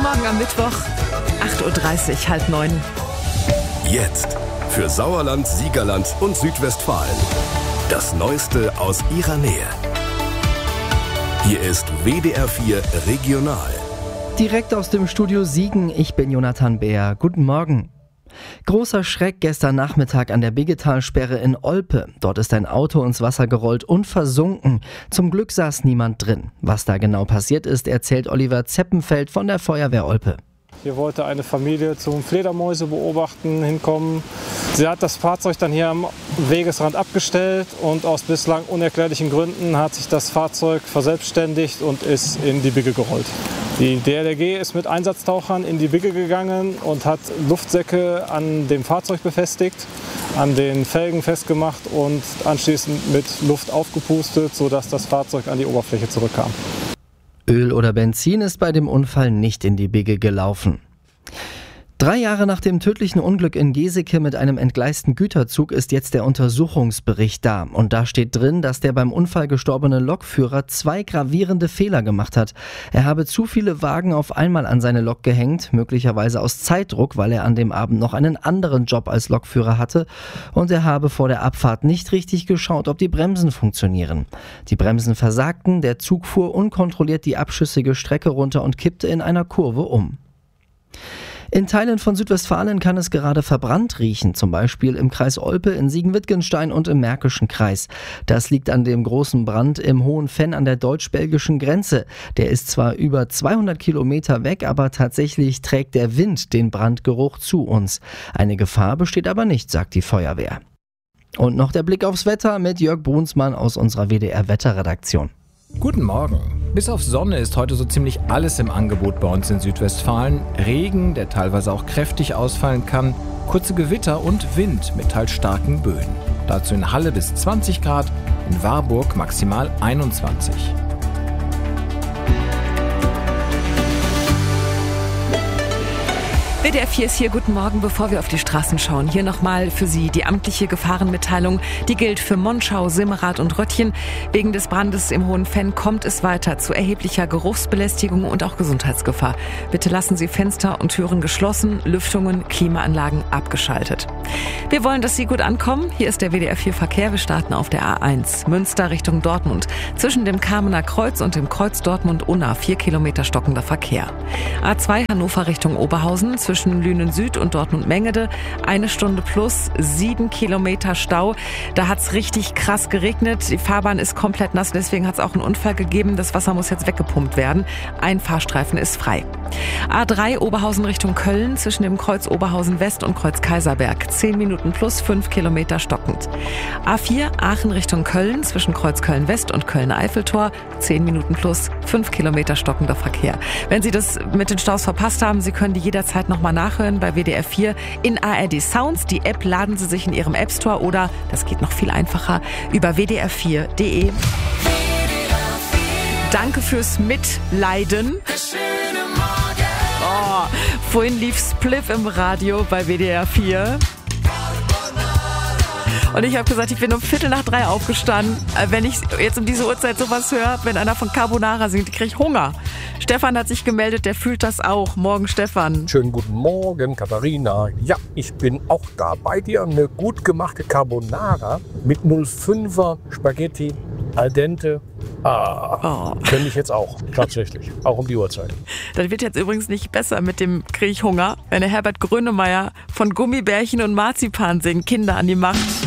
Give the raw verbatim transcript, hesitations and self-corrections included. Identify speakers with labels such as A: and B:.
A: Morgen am Mittwoch, acht Uhr dreißig, halb neun.
B: Jetzt für Sauerland, Siegerland und Südwestfalen. Das Neueste aus ihrer Nähe. Hier ist W D R vier Regional.
C: Direkt aus dem Studio Siegen, ich bin Jonathan Beer. Guten Morgen. Großer Schreck gestern Nachmittag an der Biggetalsperre in Olpe. Dort ist ein Auto ins Wasser gerollt und versunken. Zum Glück saß niemand drin. Was da genau passiert ist, erzählt Oliver Zeppenfeld von der Feuerwehr Olpe.
D: Hier wollte eine Familie zum Fledermäuse beobachten hinkommen. Sie hat das Fahrzeug dann hier am Wegesrand abgestellt und aus bislang unerklärlichen Gründen hat sich das Fahrzeug verselbstständigt und ist in die Bigge gerollt. Die D L R G ist mit Einsatztauchern in die Bigge gegangen und hat Luftsäcke an dem Fahrzeug befestigt, an den Felgen festgemacht und anschließend mit Luft aufgepustet, sodass das Fahrzeug an die Oberfläche zurückkam.
C: Öl oder Benzin ist bei dem Unfall nicht in die Bigge gelaufen. Drei Jahre nach dem tödlichen Unglück in Geseke mit einem entgleisten Güterzug ist jetzt der Untersuchungsbericht da. Und da steht drin, dass der beim Unfall gestorbene Lokführer zwei gravierende Fehler gemacht hat. Er habe zu viele Wagen auf einmal an seine Lok gehängt, möglicherweise aus Zeitdruck, weil er an dem Abend noch einen anderen Job als Lokführer hatte. Und er habe vor der Abfahrt nicht richtig geschaut, ob die Bremsen funktionieren. Die Bremsen versagten, der Zug fuhr unkontrolliert die abschüssige Strecke runter und kippte in einer Kurve um. In Teilen von Südwestfalen kann es gerade verbrannt riechen, zum Beispiel im Kreis Olpe, in Siegen-Wittgenstein und im Märkischen Kreis. Das liegt an dem großen Brand im Hohen Venn an der deutsch-belgischen Grenze. Der ist zwar über zweihundert Kilometer weg, aber tatsächlich trägt der Wind den Brandgeruch zu uns. Eine Gefahr besteht aber nicht, sagt die Feuerwehr. Und noch der Blick aufs Wetter mit Jörg Brunsmann aus unserer W D R-Wetterredaktion.
E: Guten Morgen. Bis auf Sonne ist heute so ziemlich alles im Angebot bei uns in Südwestfalen. Regen, der teilweise auch kräftig ausfallen kann, kurze Gewitter und Wind mit teils starken Böen. Dazu in Halle bis zwanzig Grad, in Warburg maximal einundzwanzig.
A: W D R vier ist hier, guten Morgen, bevor wir auf die Straßen schauen. Hier nochmal für Sie die amtliche Gefahrenmitteilung. Die gilt für Monschau, Simmerath und Röttchen. Wegen des Brandes im Hohen Venn kommt es weiter zu erheblicher Geruchsbelästigung und auch Gesundheitsgefahr. Bitte lassen Sie Fenster und Türen geschlossen, Lüftungen, Klimaanlagen abgeschaltet. Wir wollen, dass Sie gut ankommen. Hier ist der W D R vier Verkehr. Wir starten auf der A eins. Münster Richtung Dortmund. Zwischen dem Kamener Kreuz und dem Kreuz Dortmund-Unna vier Kilometer stockender Verkehr. A zwei Hannover Richtung Oberhausen. Zwischen Lünen Süd und Dortmund-Mengede eine Stunde plus, sieben Kilometer Stau. Da hat's richtig krass geregnet. Die Fahrbahn ist komplett nass, deswegen hat's auch einen Unfall gegeben. Das Wasser muss jetzt weggepumpt werden. Ein Fahrstreifen ist frei. A drei Oberhausen Richtung Köln zwischen dem Kreuz Oberhausen West und Kreuz Kaiserberg. zehn Minuten plus, fünf Kilometer stockend. A vier Aachen Richtung Köln zwischen Kreuz Köln West und Köln-Eiffeltor. zehn Minuten plus, fünf Kilometer stockender Verkehr. Wenn Sie das mit den Staus verpasst haben, Sie können die jederzeit nochmal nachhören bei W D R vier in A R D Sounds. Die App laden Sie sich in Ihrem App Store oder, das geht noch viel einfacher, über w d r vier punkt d e. Danke fürs Mitleiden. Oh, vorhin lief Spliff im Radio bei W D R vier. Und ich habe gesagt, ich bin um Viertel nach drei aufgestanden. Wenn ich jetzt um diese Uhrzeit sowas höre, wenn einer von Carbonara singt, kriege ich Hunger. Stefan hat sich gemeldet, der fühlt das auch. Morgen, Stefan.
F: Schönen guten Morgen, Katharina. Ja, ich bin auch da bei dir. Eine gut gemachte Carbonara mit null Komma fünfer Spaghetti al dente. Ah, oh. Könnte ich jetzt auch, tatsächlich. Auch um die Uhrzeit.
A: Das wird jetzt übrigens nicht besser mit dem Krieg Hunger, wenn der Herbert Grönemeyer von Gummibärchen und Marzipan singt. Kinder an die Macht.